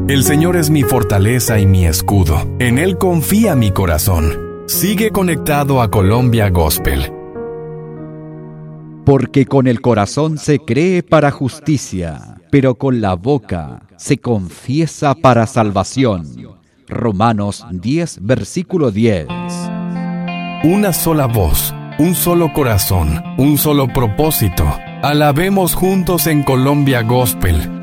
El Señor es mi fortaleza y mi escudo. En Él confía mi corazón. Sigue conectado a Colombia Gospel. Porque con el corazón se cree para justicia, pero con la boca se confiesa para salvación. Romanos 10, versículo 10. Una sola voz, un solo corazón, un solo propósito. Alabemos juntos en Colombia Gospel.